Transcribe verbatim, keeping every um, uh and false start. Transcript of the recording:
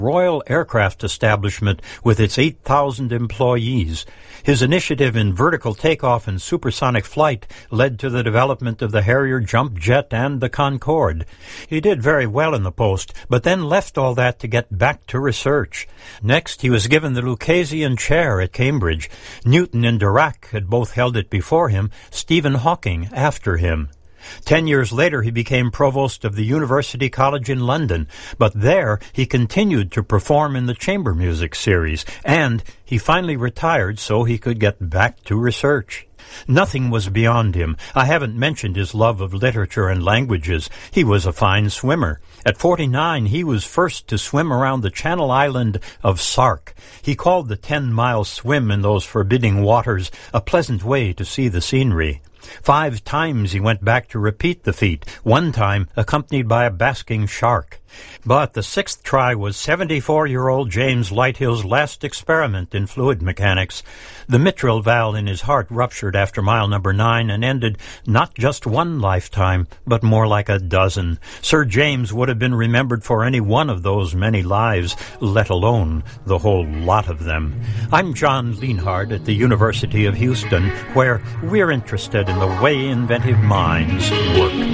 Royal Aircraft Establishment with its eight thousand employees. His initiative in vertical takeoff and supersonic flight led to the development of the Harrier jump jet and the Concorde. He did very well in the post, but then left all that to get back to research. Next, he was given the Lucasian Chair at Cambridge. Newton and Dirac had both held it before him, Stephen Hawking after him. Ten years later, he became provost of the University College in London, but there he continued to perform in the chamber music series, and he finally retired so he could get back to research. Nothing was beyond him. I haven't mentioned his love of literature and languages. He was a fine swimmer. At forty-nine, he was first to swim around the Channel Island of Sark. He called the ten-mile swim in those forbidding waters a pleasant way to see the scenery. Five times he went back to repeat the feat, one time accompanied by a basking shark. But the sixth try was seventy-four-year-old James Lighthill's last experiment in fluid mechanics. The mitral valve in his heart ruptured after mile number nine and ended not just one lifetime, but more like a dozen. Sir James would have been remembered for any one of those many lives, let alone the whole lot of them. I'm John Lienhard at the University of Houston, where we're interested in the way inventive minds work.